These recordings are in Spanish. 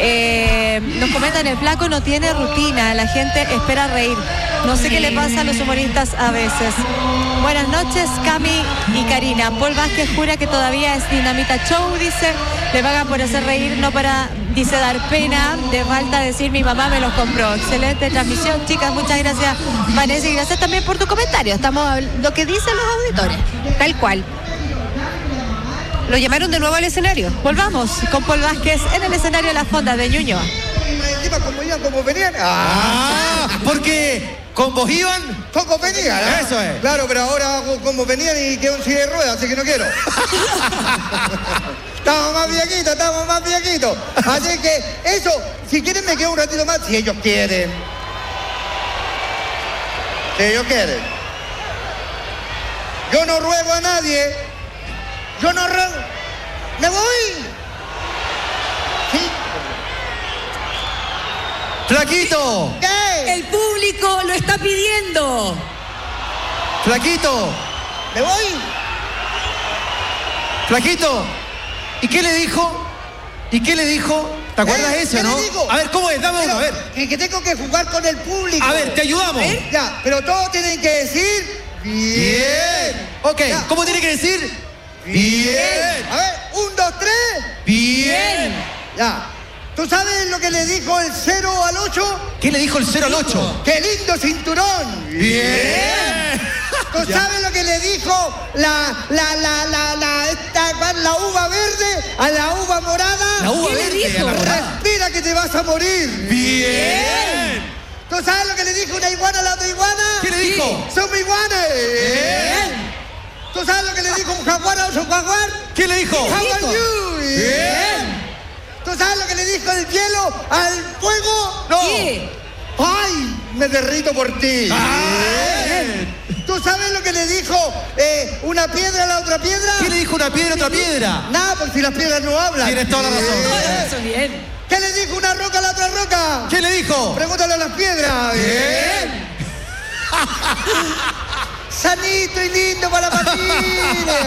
Nos comentan, el flaco no tiene rutina, la gente espera reír. No sé qué le pasa a los humoristas a veces. Buenas noches, Cami y Karina. Paul Vázquez jura que todavía es Dinamita Show, dice. Le pagan por hacer reír, no para, dice, dar pena. De falta decir, mi mamá me los compró. Excelente transmisión, chicas. Muchas gracias, Vanessa, y gracias también por tu comentario. Estamos lo que dicen los auditores. Tal cual. ¿Lo llamaron de nuevo al escenario? Volvamos con Paul Vázquez en el escenario de la Fonda de Ñuñoa. Encima, como iban, como venían. Porque con vos iban, como venían. Eso es. Claro, pero ahora hago como venían y quedo en silla de ruedas, así que no quiero. Estamos más viejitos. Así que eso, si quieren me quedo un ratito más, si ellos quieren. Si ellos quieren. Yo no ruego a nadie. Yo no ruego. ¡Me voy! ¿Sí? Flaquito. ¿Qué? El público lo está pidiendo. Flaquito. ¿Me voy? Flaquito. ¿Y qué le dijo? ¿Te acuerdas de eso, ¿Qué no? le digo? A ver, ¿cómo es? Dame uno, a ver. Que tengo que jugar con el público. A ver, te ayudamos. Ya, pero todos tienen que decir... Bien. Ok, Ya. ¿cómo tiene que decir? Bien. A ver, 1, 2, 3. Bien. Ya. ¿Tú sabes lo que le dijo el 0 al 8? ¿Qué le dijo el 0 al 8? ¡Qué lindo cinturón! Bien. ¿Tú sabes lo que le dijo la uva verde a la uva morada? La uva ¿Qué le verde dijo? a la morada. Respira que te vas a morir. Bien. ¿Tú sabes lo que le dijo una iguana a la otra iguana? ¿Qué le dijo? ¡Somos iguanes! Bien. ¿Tú sabes lo que le dijo un jaguar a otro jaguar? ¿Qué le dijo? How are you? Bien. ¿Tú sabes lo que le dijo el hielo al fuego? No. ¿Qué? ¡Ay! Me derrito por ti. Bien. ¿Tú sabes lo que le dijo una piedra a la otra piedra? ¿Qué le dijo una piedra a otra piedra? Nada, porque si las piedras no hablan. Tienes toda la razón. Eso bien. ¿Qué le dijo una roca a la otra roca? ¿Qué le dijo? Pregúntale a las piedras. Bien. Sanito y lindo para la familia.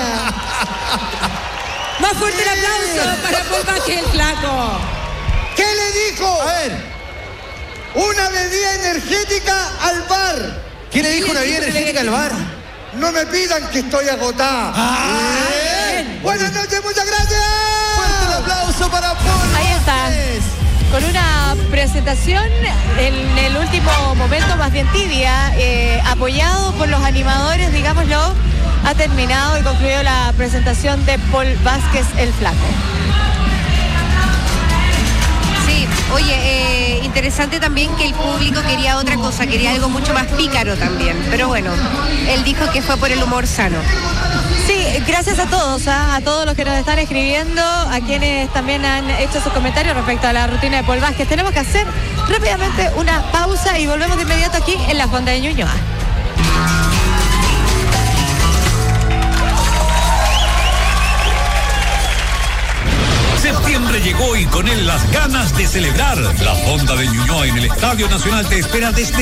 Más fuerte el aplauso para Paul Vázquez, el flaco. ¿Qué le dijo? A ver, Una bebida energética al bar. ¿qué le dijo una bebida energética al bar? No me pidan que estoy agotada. Bien. Buenas noches, muchas gracias. Fuerte el aplauso para Paul. Ahí está. Vázquez. Con una presentación en el último momento más bien tibia, apoyado por los animadores, digámoslo, ha terminado y concluido la presentación de Paul Vázquez, el flaco. Sí, oye, interesante también que el público quería otra cosa, quería algo mucho más pícaro también. Pero bueno, él dijo que fue por el humor sano. Sí, gracias a todos los que nos están escribiendo, a quienes también han hecho sus comentarios respecto a la rutina de Paul Vázquez. Tenemos que hacer rápidamente una pausa y volvemos de inmediato aquí en la Fonda de Ñuñoa. Septiembre llegó y con él las ganas de celebrar. La Fonda de Ñuñoa en el Estadio Nacional te espera desde